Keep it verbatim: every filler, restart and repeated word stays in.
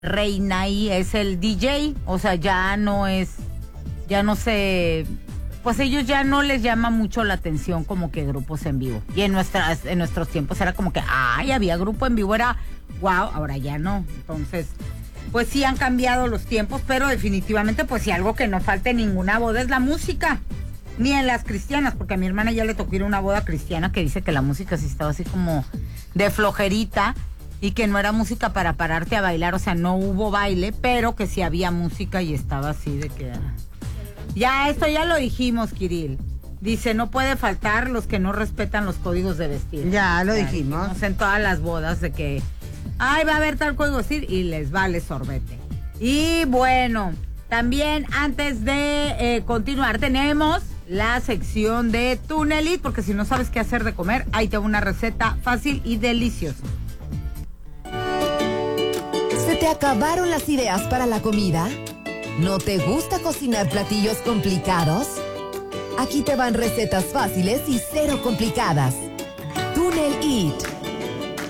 reina ahí es el D J, o sea, ya no es, ya no sé, pues ellos ya no les llama mucho la atención como que grupos en vivo. Y en nuestras, en nuestros tiempos era como que, ay, había grupo en vivo, era wow, ahora ya no. Entonces, pues sí han cambiado los tiempos, pero definitivamente, pues sí, algo que no falte en ninguna boda es la música. Ni en las cristianas, porque a mi hermana ya le tocó ir a una boda cristiana que dice que la música sí estaba así como de flojerita. Y que no era música para pararte a bailar, o sea, no hubo baile, pero que sí había música y estaba así de que... Ya, esto ya lo dijimos, Kirill. Dice, no puede faltar los que no respetan los códigos de vestir. Ya, lo ya, dijimos. dijimos. En todas las bodas de que, ay, va a haber tal código de vestir y les vale sorbete. Y bueno, también antes de eh, continuar, tenemos la sección de Tunelit, porque si no sabes qué hacer de comer, ahí te va una receta fácil y deliciosa. ¿Se te acabaron las ideas para la comida? ¿No te gusta cocinar platillos complicados? Aquí te van recetas fáciles y cero complicadas. Tunelit.